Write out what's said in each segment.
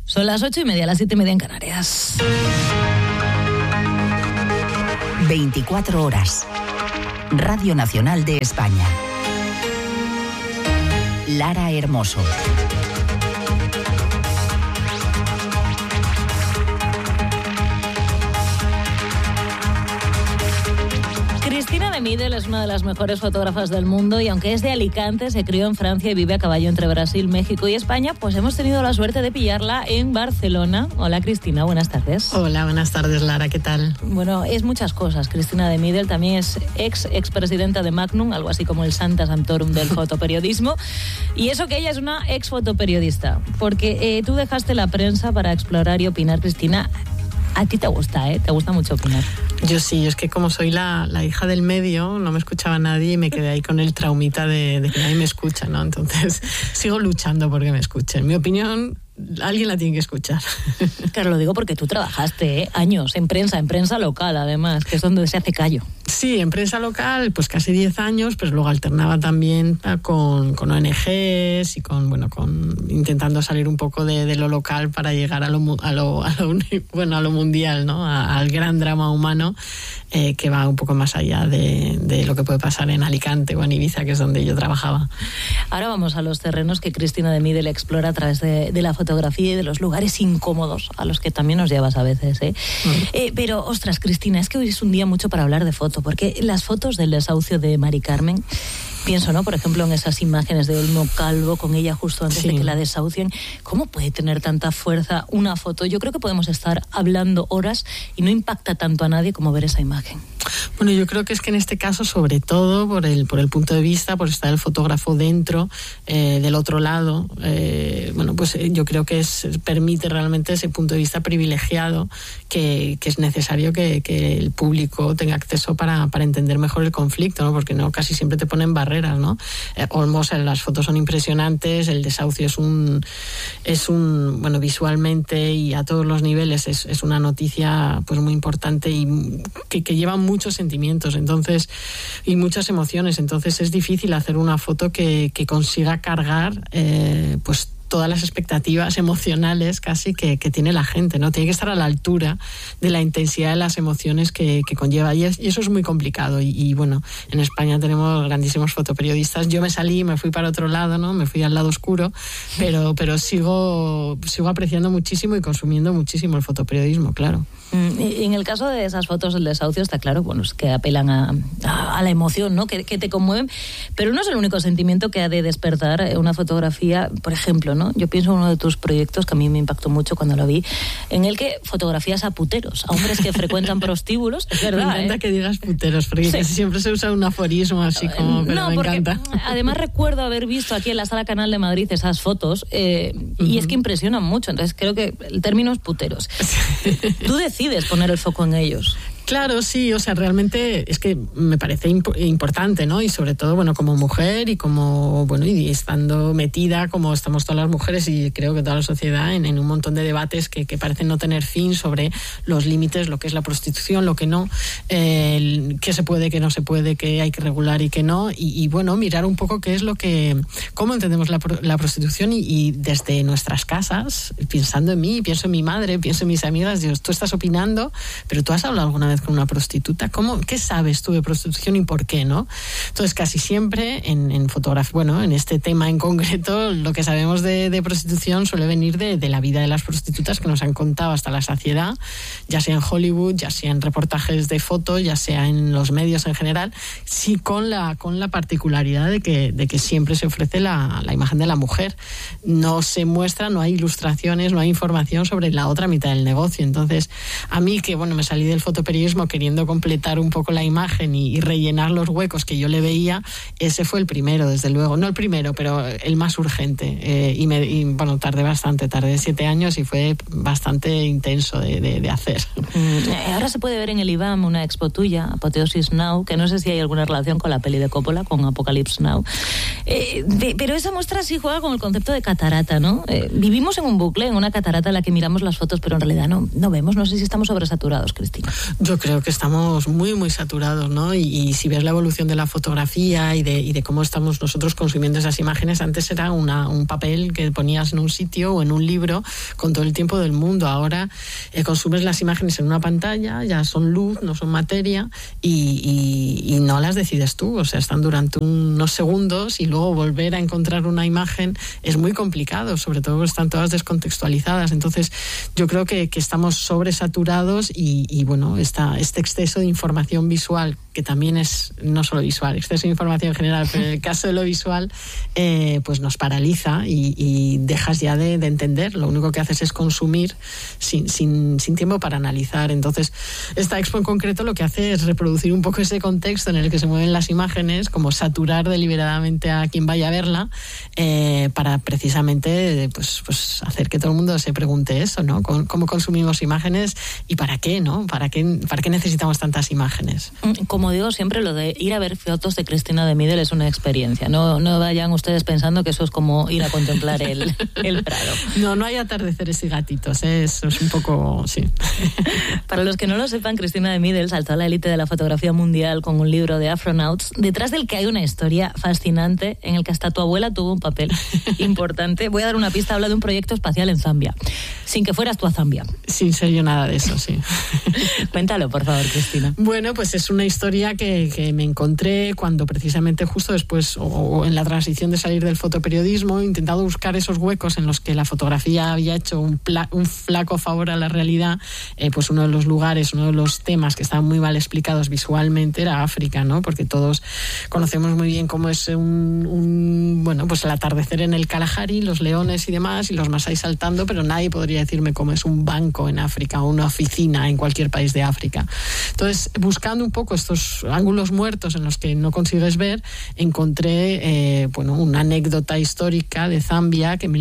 Son las 8:30, las 7:30 en Canarias. 24 horas. Radio Nacional de España. Lara Hermoso. Cristina de Midel es una de las mejores fotógrafas del mundo y aunque es de Alicante, se crió en Francia y vive a caballo entre Brasil, México y España, pues hemos tenido la suerte de pillarla en Barcelona. Hola Cristina, buenas tardes. Hola, buenas tardes Lara, ¿qué tal? Bueno, es muchas cosas. Cristina de Midel también es expresidenta de Magnum, algo así como el Santa Santorum del fotoperiodismo. Y eso que ella es una ex fotoperiodista, porque tú dejaste la prensa para explorar y opinar, Cristina. A ti te gusta, ¿eh? Te gusta mucho opinar. Yo sí, es que como soy la hija del medio, no me escuchaba nadie y me quedé ahí con el traumita de que nadie me escucha, ¿no? Entonces sigo luchando porque me escuchen. Mi opinión, alguien la tiene que escuchar. Claro, lo digo porque tú trabajaste años en prensa local, además, que es donde se hace callo. Sí, en prensa local, pues casi 10 años, pero luego alternaba también con ONGs y con intentando salir un poco de lo local para llegar a lo mundial, ¿no? Al gran drama humano que va un poco más allá de lo que puede pasar en Alicante o en Ibiza, que es donde yo trabajaba. Ahora vamos a los terrenos que Cristina de Midel explora a través de la fotografía y de los lugares incómodos a los que también nos llevas a veces, ¿eh? Pero, ostras, Cristina, es que hoy es un día mucho para hablar de foto, porque las fotos del desahucio de Mari Carmen, pienso, ¿no? Por ejemplo, en esas imágenes de Olmo Calvo con ella justo antes de que la desahucien. ¿Cómo puede tener tanta fuerza una foto? Yo creo que podemos estar hablando horas y no impacta tanto a nadie como ver esa imagen. Bueno, yo creo que es que en este caso, sobre todo por el punto de vista, por estar el fotógrafo dentro, del otro lado, pues yo creo que permite realmente ese punto de vista privilegiado que es necesario que el público tenga acceso para entender mejor el conflicto, ¿no? Porque no casi siempre te ponen barreras, ¿no? Olmos, las fotos son impresionantes, el desahucio es un visualmente y a todos los niveles es una noticia pues muy importante y que lleva muchos sentimientos, entonces, y muchas emociones, entonces es difícil hacer una foto que consiga cargar pues todas las expectativas emocionales casi que tiene la gente, ¿no? Tiene que estar a la altura de la intensidad de las emociones que conlleva y eso es muy complicado y bueno, en España tenemos grandísimos fotoperiodistas. Yo me fui para otro lado, ¿no? Me fui al lado oscuro, pero sigo apreciando muchísimo y consumiendo muchísimo el fotoperiodismo, claro. En el caso de esas fotos del desahucio está claro, bueno, es que apelan a la emoción, ¿no? Que te conmueven, pero no es el único sentimiento que ha de despertar una fotografía, por ejemplo, ¿no? Yo pienso en uno de tus proyectos que a mí me impactó mucho cuando lo vi, en el que fotografías a puteros, a hombres que frecuentan prostíbulos, es verdad. Me encanta que digas puteros, porque casi siempre se usa un aforismo así como, pero no, me encanta. Además recuerdo haber visto aquí en la Sala Canal de Madrid esas fotos y es que impresionan mucho, entonces creo que el término es puteros. Tú decides poner el foco en ellos. Claro, sí, o sea, realmente es que me parece importante, ¿no? Y sobre todo, bueno, como mujer y como, bueno, y estando metida como estamos todas las mujeres y creo que toda la sociedad en un montón de debates que parecen no tener fin sobre los límites, lo que es la prostitución, lo que no, qué se puede, qué no se puede, qué hay que regular y qué no, y bueno, mirar un poco qué es cómo entendemos la prostitución y desde nuestras casas, pensando en mí, pienso en mi madre, pienso en mis amigas, digo, tú estás opinando, pero tú has hablado alguna vez con una prostituta, ¿qué sabes tú de prostitución y por qué, no? Entonces casi siempre en fotografía, bueno, en este tema en concreto, lo que sabemos de prostitución suele venir de la vida de las prostitutas que nos han contado hasta la saciedad, ya sea en Hollywood, ya sea en reportajes de foto, ya sea en los medios en general, sí con la particularidad de que siempre se ofrece la imagen de la mujer, no se muestra, no hay ilustraciones, no hay información sobre la otra mitad del negocio. Entonces a mí que bueno, me salí del fotoperiodismo queriendo completar un poco la imagen y rellenar los huecos que yo le veía, ese fue el primero, desde luego, no el primero, pero el más urgente, y bueno, tardé 7 años y fue bastante intenso de hacer. Ahora se puede ver en el IBAM una expo tuya, Apoteosis Now, que no sé si hay alguna relación con la peli de Coppola, con Apocalypse Now, pero esa muestra sí juega con el concepto de catarata, ¿no? Vivimos en un bucle, en una catarata en la que miramos las fotos, pero en realidad no vemos, no sé si estamos sobresaturados, Cristina. Yo Yo creo que estamos muy, muy saturados, ¿no? Y si ves la evolución de la fotografía y de cómo estamos nosotros consumiendo esas imágenes, antes era un papel que ponías en un sitio o en un libro con todo el tiempo del mundo. Ahora consumes las imágenes en una pantalla, ya son luz, no son materia, y no las decides tú. O sea, están durante unos segundos y luego volver a encontrar una imagen es muy complicado, sobre todo porque están todas descontextualizadas. Entonces, yo creo que estamos sobresaturados y bueno, este exceso de información visual, que también es no solo visual, exceso de información en general, pero en el caso de lo visual, pues nos paraliza y dejas ya de entender. Lo único que haces es consumir sin tiempo para analizar. Entonces, esta expo en concreto lo que hace es reproducir un poco ese contexto en el que se mueven las imágenes, como saturar deliberadamente a quien vaya a verla, para precisamente pues hacer que todo el mundo se pregunte eso, ¿no? ¿Cómo consumimos imágenes y para qué, ¿no? ¿Para qué necesitamos tantas imágenes? Como digo siempre, lo de ir a ver fotos de Cristina de Midel es una experiencia. No vayan ustedes pensando que eso es como ir a contemplar el Prado. No hay atardeceres y gatitos, eso es un poco, sí. Para los que no lo sepan, Cristina de Midel saltó a la élite de la fotografía mundial con un libro de Afronauts, detrás del que hay una historia fascinante en el que hasta tu abuela tuvo un papel importante. Voy a dar una pista, habla de un proyecto espacial en Zambia, sin que fueras tú a Zambia. Sin ser yo nada de eso, sí. Cuéntalo, por favor, Cristina. Bueno, pues es una historia que me encontré cuando precisamente justo después o en la transición de salir del fotoperiodismo he intentado buscar esos huecos en los que la fotografía había hecho un flaco favor a la realidad. Pues uno de los lugares, uno de los temas que estaban muy mal explicados visualmente era África, ¿no? Porque todos conocemos muy bien cómo es bueno, pues el atardecer en el Kalahari, los leones y demás, y los masáis saltando, pero nadie podría decirme cómo es un banco en África o una oficina en cualquier país de África. Entonces, buscando un poco estos ángulos muertos en los que no consigues ver, encontré una anécdota histórica de Zambia, que en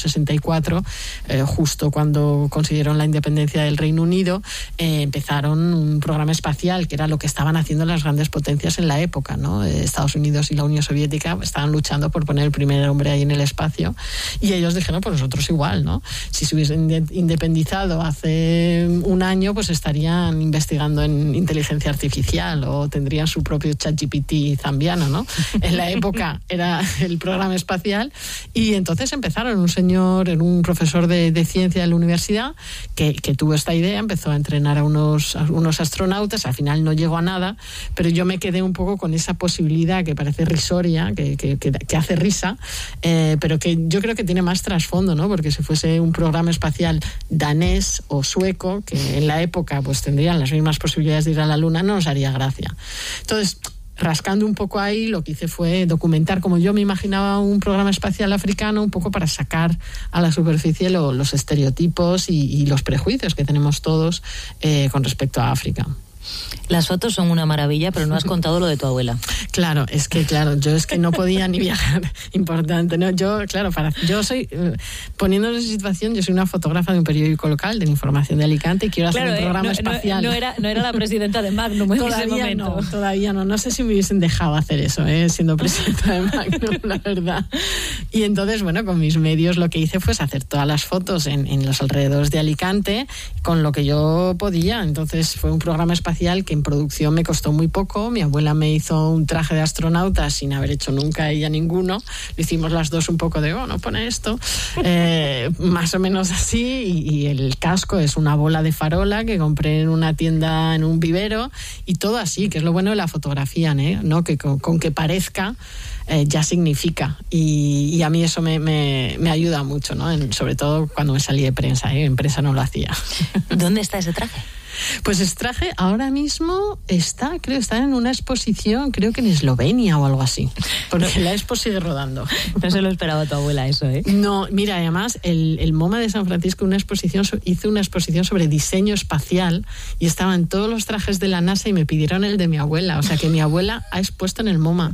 1964, justo cuando consiguieron la independencia del Reino Unido, empezaron un programa espacial, que era lo que estaban haciendo las grandes potencias en la época, ¿no? Estados Unidos y la Unión Soviética estaban luchando por poner el primer hombre ahí en el espacio, y ellos dijeron, pues nosotros igual, ¿no? Si se hubiesen independizado hace un año, pues estarían investigando en inteligencia artificial o tendrían su propio ChatGPT zambiano, ¿no? En la época era el programa espacial, y entonces empezaron. Un profesor de ciencia de la universidad que tuvo esta idea, empezó a entrenar a unos astronautas, al final no llegó a nada, pero yo me quedé un poco con esa posibilidad que parece risoria, que hace risa, pero que yo creo que tiene más trasfondo, ¿no? Porque si fuese un programa espacial danés o sueco, que en la época pues tendrían las mismas posibilidades de ir a la Luna, no nos haría gracia. Entonces, rascando un poco ahí, lo que hice fue documentar como yo me imaginaba un programa espacial africano, un poco para sacar a la superficie los estereotipos y los prejuicios que tenemos todos con respecto a África. Las fotos son una maravilla, pero no has contado lo de tu abuela. Claro, yo no podía ni viajar. Importante, ¿no? Yo soy, poniéndonos en situación, yo soy una fotógrafa de un periódico local de la Información de Alicante y quiero hacer un programa espacial. No era la presidenta de Magnum en ese momento. Todavía no. No sé si me hubiesen dejado hacer eso, siendo presidenta de Magnum, la verdad. Y entonces, bueno, con mis medios lo que hice fue hacer todas las fotos en los alrededores de Alicante con lo que yo podía. Entonces fue un programa espacial que en producción me costó muy poco. Mi abuela me hizo un traje de astronauta sin haber hecho nunca ella ninguno. Lo hicimos las dos un poco de, no pone esto. Más o menos así. Y el casco es una bola de farola que compré en una tienda, en un vivero. Y todo así, que es lo bueno de la fotografía, ¿no? Que con que parezca ya significa. Y a mí eso me ayuda mucho, ¿no? Sobre todo cuando me salí de prensa. En prensa no lo hacía. ¿Dónde está ese traje? Pues ese traje ahora mismo está en una exposición, creo que en Eslovenia o algo así, porque la expo sigue rodando. No se lo esperaba tu abuela eso, ¿eh? No, mira, además el MoMA de San Francisco hizo una exposición sobre diseño espacial y estaban todos los trajes de la NASA y me pidieron el de mi abuela, o sea que mi abuela ha expuesto en el MoMA.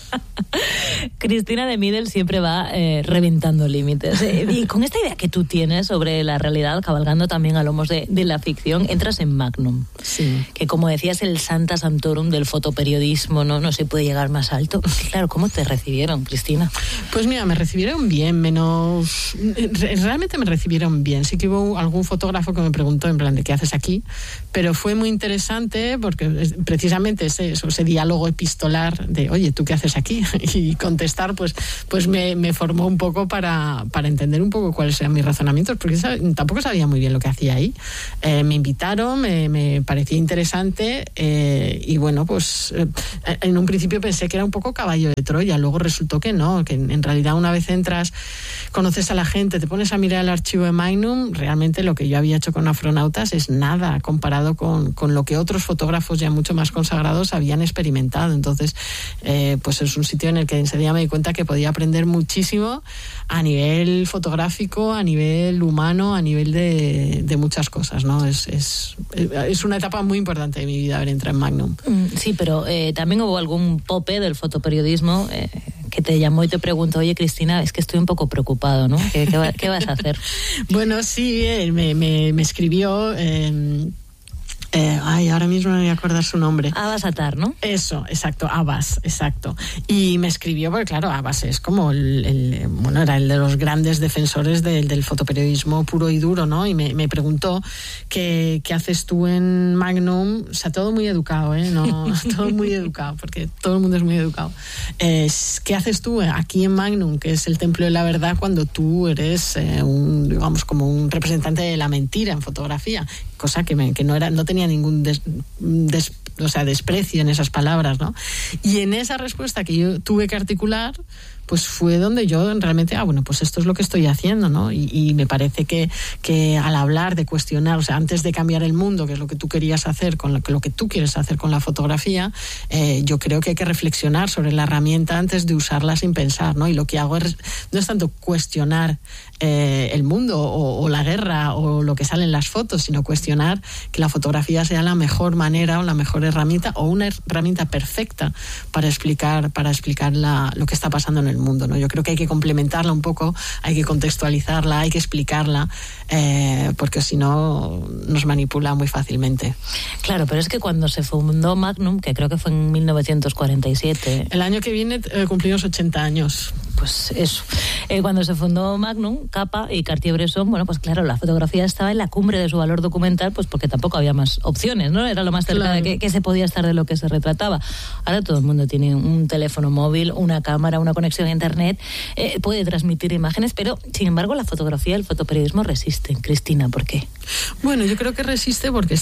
Cristina de Midel siempre va reventando límites. Y con esta idea que tú tienes sobre la realidad, cabalgando también a lomos de la ficción, entras estabas en Magnum, Sí. que como decías, el Santa Santorum del fotoperiodismo, no se puede llegar más alto. Claro, ¿cómo te recibieron, Cristina? Pues mira, me recibieron bien, realmente me recibieron bien. Sí que hubo algún fotógrafo que me preguntó en plan de ¿qué haces aquí? Pero fue muy interesante porque precisamente ese diálogo epistolar de oye, ¿tú qué haces aquí? Y contestar pues me formó un poco para entender un poco cuáles eran mis razonamientos, porque tampoco sabía muy bien lo que hacía ahí. Me invitaron, me parecía interesante y bueno, pues en un principio pensé que era un poco caballo de Troya, luego resultó que no, que en realidad una vez entras, conoces a la gente, te pones a mirar el archivo de Magnum, realmente lo que yo había hecho con Afronautas es nada comparado con lo que otros fotógrafos ya mucho más consagrados habían experimentado. Entonces, pues es un sitio en el que enseguida me di cuenta que podía aprender muchísimo a nivel fotográfico, a nivel humano, a nivel de muchas cosas, ¿no? Es una etapa muy importante de mi vida haber entrado en Magnum. Sí, pero también hubo algún pope del fotoperiodismo que te llamó y te preguntó, oye, Cristina, es que estoy un poco preocupado, ¿no? ¿Qué vas a hacer? Bueno, sí, me escribió... ahora mismo no me voy a acordar su nombre. Abbas Attar, ¿no? Eso, exacto, Abbas, exacto. Y me escribió, porque claro, Abbas es como era el de los grandes defensores del fotoperiodismo puro y duro, ¿no? Y me preguntó ¿qué haces tú en Magnum? O sea, todo muy educado, No, todo muy educado, porque todo el mundo es muy educado. ¿Qué haces tú aquí en Magnum, que es el templo de la verdad, cuando tú eres como un representante de la mentira en fotografía? Cosa que no tenía ningún desprecio en esas palabras, ¿no? Y en esa respuesta que yo tuve que articular, pues fue donde yo realmente, pues esto es lo que estoy haciendo, ¿no? Y me parece que al hablar de cuestionar, o sea, antes de cambiar el mundo, que es lo que tú querías hacer, con lo que tú quieres hacer con la fotografía, yo creo que hay que reflexionar sobre la herramienta antes de usarla sin pensar, ¿no? Y lo que hago no es tanto cuestionar el mundo o la guerra o lo que sale en las fotos, sino cuestionar que la fotografía sea la mejor manera o la mejor herramienta o una herramienta perfecta para explicar lo que está pasando en el mundo, ¿no? Yo creo que hay que complementarla un poco, hay que contextualizarla, hay que explicarla, porque si no nos manipula muy fácilmente. Claro, pero es que cuando se fundó Magnum, que creo que fue en 1947... El año que viene cumplimos 80 años. Pues eso. Cuando se fundó Magnum, Capa y Cartier-Bresson, bueno, pues claro, la fotografía estaba en la cumbre de su valor documental, pues porque tampoco había más opciones, ¿no? Era lo más cerca de que se podía estar de lo que se retrataba. Ahora todo el mundo tiene un teléfono móvil, una cámara, una conexión a internet, puede transmitir imágenes, pero sin embargo la fotografía, el fotoperiodismo resiste. Cristina, ¿por qué? Bueno, yo creo que resiste porque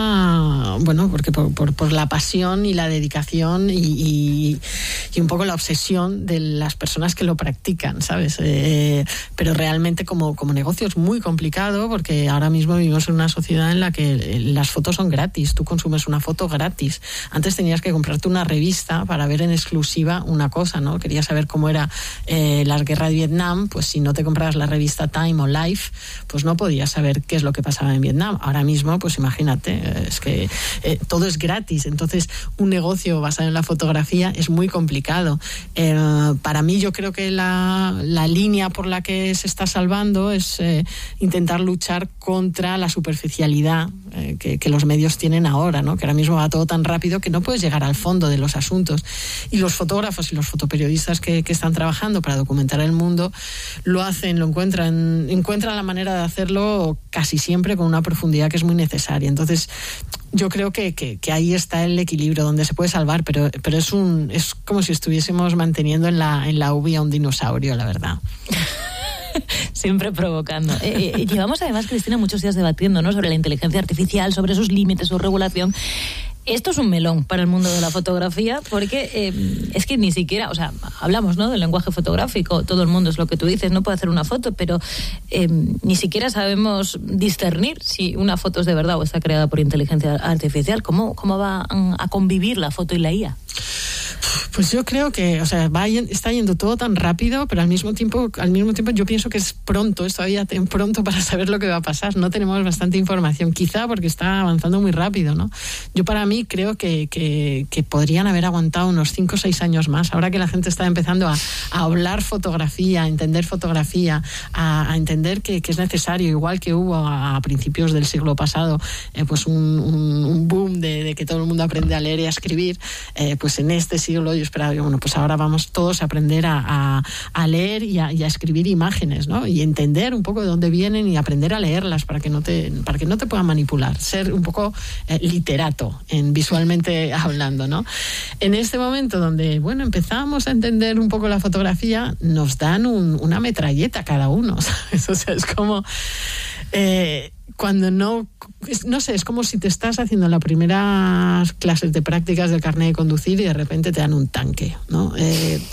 porque por la pasión y la dedicación y un poco la obsesión de las personas que lo practican, ¿sabes? Pero realmente como negocio es muy complicado porque ahora mismo vivimos en una sociedad en la que las fotos son gratis, tú consumes una foto gratis. Antes tenías que comprarte una revista para ver en exclusiva una cosa, ¿no? Querías saber cómo era la guerra de Vietnam, pues si no te comprabas la revista Time o Life, pues no podías saber qué es lo que pasaba en Vietnam. Ahora mismo, pues imagínate, es que todo es gratis, entonces un negocio basado en la fotografía es muy complicado. Para mí yo creo que la línea por la que se está salvando es intentar luchar contra la superficialidad que los medios tienen ahora, ¿no? Que ahora mismo va todo tan rápido que no puedes llegar al fondo de los asuntos. Y los fotógrafos y los fotoperiodistas que están trabajando para documentar el mundo lo hacen, lo encuentran la manera de hacerlo casi siempre con una profundidad que es muy necesaria. Entonces yo creo que ahí está el equilibrio donde se puede salvar, pero es como si estuviésemos manteniendo en la UBI a un dinosaurio, la verdad. Siempre provocando. Llevamos además, Cristina, muchos días debatiendo, ¿no?, sobre la inteligencia artificial, sobre sus límites, su regulación. Esto es un melón para el mundo de la fotografía porque es que ni siquiera, o sea, hablamos, ¿no?, del lenguaje fotográfico, todo el mundo es lo que tú dices, no puede hacer una foto, pero ni siquiera sabemos discernir si una foto es de verdad o está creada por inteligencia artificial. ¿Cómo va a convivir la foto y la IA? Pues yo creo que, está yendo todo tan rápido, pero al mismo tiempo yo pienso que es pronto, es todavía pronto para saber lo que va a pasar. No tenemos bastante información, quizá porque está avanzando muy rápido, ¿no? Yo para mí creo que podrían haber aguantado unos 5 o 6 años más. Ahora que la gente está empezando a hablar fotografía, a entender fotografía, a entender que es necesario, igual que hubo a principios del siglo pasado, pues un boom de que todo el mundo aprende a leer y a escribir, pues en este siglo yo esperaba que, pues ahora vamos todos a aprender a leer y a escribir imágenes, ¿no? Y entender un poco de dónde vienen y aprender a leerlas para que no te puedan manipular, ser un poco literato visualmente hablando, ¿no? En este momento donde, empezamos a entender un poco la fotografía, nos dan una metralleta cada uno, ¿sabes? O sea, es como cuando no sé, es como si te estás haciendo las primeras clases de prácticas del carnet de conducir y de repente te dan un tanque, ¿no?